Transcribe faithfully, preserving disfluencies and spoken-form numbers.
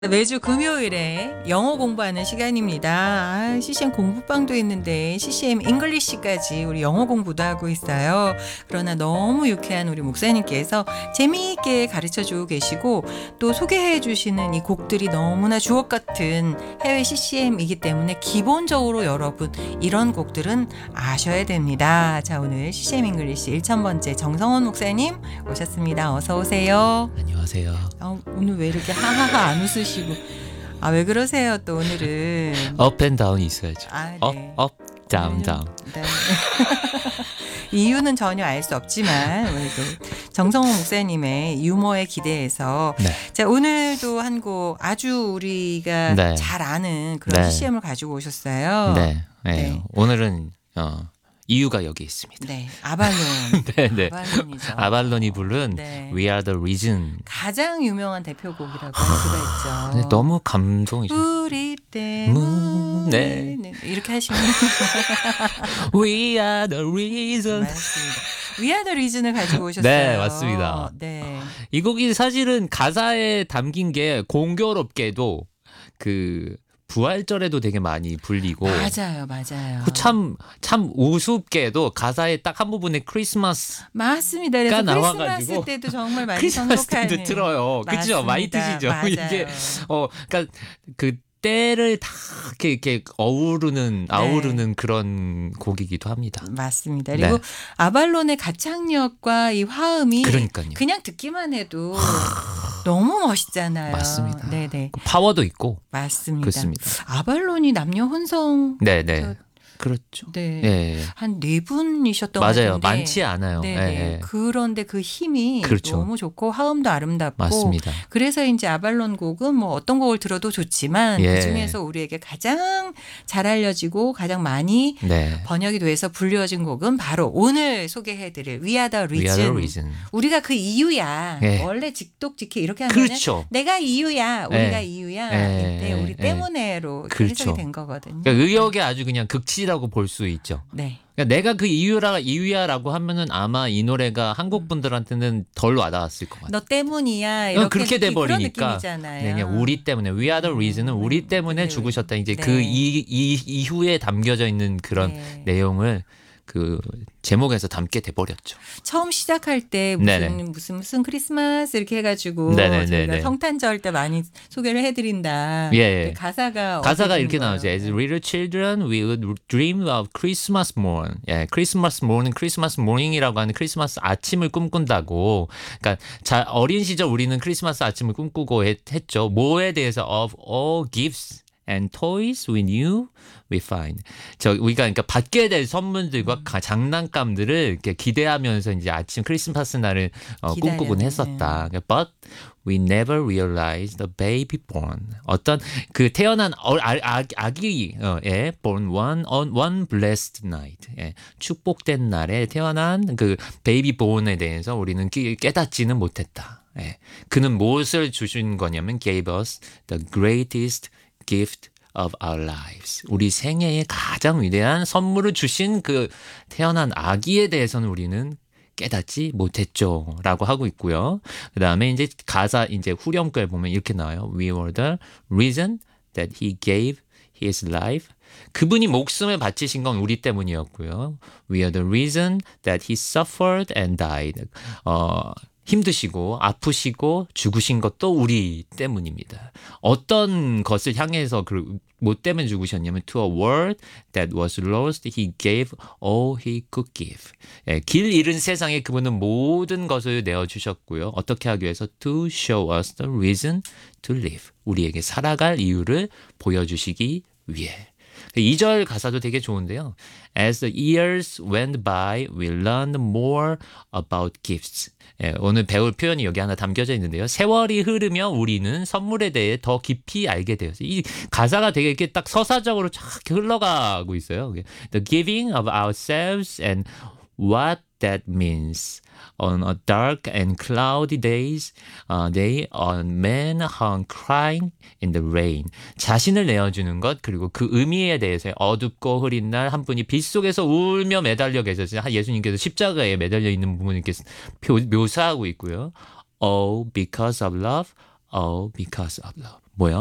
매주 금요일에 영어 공부하는 시간입니다. 아, 씨씨엠 공부방도 있는데 씨씨엠 잉글리시까지 우리 영어 공부도 하고 있어요. 그러나 너무 유쾌한 우리 목사님께서 재미있게 가르쳐주고 계시고 또 소개해 주시는 이 곡들이 너무나 주옥 같은 해외 씨씨엠이기 때문에 기본적으로 여러분 이런 곡들은 아셔야 됩니다. 자, 오늘 씨씨엠 잉글리시 천번째 정성원 목사님 오셨습니다. 어서 오세요. 안녕하세요. 아, 오늘 왜 이렇게 하하하 안 웃으시고 아, 왜 그러세요 또 오늘은. 업 앤 다운이 있어야죠. 아, 업, 네. 업, 다운, 오늘은, 다운. 네. 이유는 전혀 알 수 없지만 오늘도 정성호 목사님의 유머에 기대해서 네. 자, 오늘도 한 곡 아주 우리가 네. 잘 아는 그런 네. 씨씨엠을 가지고 오셨어요. 네, 네. 네. 오늘은 어, 이유가 여기 있습니다. 네, 아발론. 네, 네. 아발론이죠. 아발론이 부른 네. We Are the Reason. 가장 유명한 대표곡이라고 할 수가 네, 있죠. 너무 감동이죠. 우리 때문에 네. 이렇게 하시면 We Are the Reason. 맞습니다. 위아더 리즌을 가지고 오셨어요. 네, 맞습니다. 네. 이 곡이 사실은 가사에 담긴 게 공교롭게도 그 부활절에도 되게 많이 불리고 맞아요, 맞아요. 참, 참 우습게도 가사에 딱 한 부분에 크리스마스 맞습니다. 그래서 나와가지고 크리스마스 때도 정말 많이 크리스마스 선곡하는. 때도 틀어요. 그죠? 많이 맞습니다. 뜨시죠? 맞아요. 이게 어, 그러니까 그 때를 다 이렇게, 이렇게 어우르는 아우르는 그런 곡이기도 합니다. 맞습니다. 그리고 네. 아발론의 가창력과 이 화음이 그러니까요. 그냥 듣기만 해도 너무 멋있잖아요. 맞습니다. 네네. 파워도 있고 맞습니다. 그렇습니다. 아발론이 남녀 혼성 네, 네. 저- 그렇죠. 네. 예. 한 네 분이셨던 것 맞아요. 같은데. 많지 않아요. 네네. 예, 예. 그런데 그 힘이 그렇죠. 너무 좋고 화음도 아름답고 맞습니다. 그래서 이제 아발론 곡은 뭐 어떤 곡을 들어도 좋지만 예. 그중에서 우리에게 가장 잘 알려지고 가장 많이 네. 번역이 돼서 불려진 곡은 바로 오늘 소개해드릴 We Are the We Are the Reason. Reason. 우리가 그 이유야. 예. 원래 직독직해 이렇게 하면 그렇죠. 내가 이유야. 우리가 예. 이유야. 예. 이때 우리 예. 때문에로 그렇죠. 해석이 된 거거든요. 그러니까 의역의 아주 그냥 극치라고 볼 수 있죠. 네. 그러니까 내가 그 이유라 이유야라고 하면은 아마 이 노래가 한국 분들한테는 덜 와닿았을 것 같아요. 너 때문이야. 어, 이렇게 그렇게 느끼- 돼버리니까. 그런 느낌이잖아요. 네, 그냥 우리 때문에 We Are the Reason은 우리 때문에 네. 죽으셨다. 이제 네. 그 이, 이 이후에 담겨져 있는 그런 네. 내용을 그 제목에서 담게 돼버렸죠. 처음 시작할 때 무슨 네네. 무슨 무슨 크리스마스 이렇게 해가지고 네네네네. 저희가 성탄절 때 많이 소개를 해드린다. 예, 예. 근데 가사가 가사가 어디 이렇게 있는 나오죠. 거예요? As little children, we would dream of Christmas morn. 예, Christmas morning, Christmas morning이라고 하는 크리스마스 아침을 꿈꾼다고. 그러니까 자, 어린 시절 우리는 크리스마스 아침을 꿈꾸고 했, 했죠. 뭐에 대해서 of all gifts and toys we knew we find. 저 우리가 그러니까 받게 될 선물들과 음. 가- 장난감들을 이렇게 기대하면서 이제 아침 크리스마스 날을 어, 꿈꾸곤 기다려요. 했었다. But we never realized the baby born. 어떤 그 태어난 어, 아, 아, 아기 어, 예, born one on one blessed night. 예, 축복된 날에 태어난 그 베이비 본에 대해서 우리는 깨, 깨닫지는 못했다. 예, 그는 무엇을 주신 거냐면 gave us the greatest gift of our lives. 우리 생애의 가장 위대한 선물을 주신 그 태어난 아기에 대해서는 우리는 깨닫지 못했죠. 라고 하고 있고요. 그 다음에 이제 가사 이제 후렴구에 보면 이렇게 나와요. We were the reason that he gave his life. 그분이 목숨을 바치신 건 우리 때문이었고요. We are the reason that he suffered and died. 어, 힘드시고 아프시고 죽으신 것도 우리 때문입니다. 어떤 것을 향해서 그 뭐 때문에 죽으셨냐면 to a world that was lost he gave all he could give. 예, 길 잃은 세상에 그분은 모든 것을 내어주셨고요. 어떻게 하기 위해서 to show us the reason to live. 우리에게 살아갈 이유를 보여주시기 위해. 이 절 가사도 되게 좋은데요. As the years went by, we learned more about gifts. 예, 오늘 배울 표현이 여기 하나 담겨져 있는데요. 세월이 흐르며 우리는 선물에 대해 더 깊이 알게 되었어요. 이 가사가 되게 이렇게 딱 서사적으로 쫙 흘러가고 있어요. The giving of ourselves and what that means. On a dark and cloudy days, uh, day, a man hung crying in the rain. 자신을 내어주는 것 그리고 그 의미에 대해서 어둡고 흐린 날 한 분이 빛 속에서 울며 매달려 계셨어요. 예수님께서 십자가에 매달려 있는 부분을 이렇게 묘사하고 있고요. All because of love, all because of love.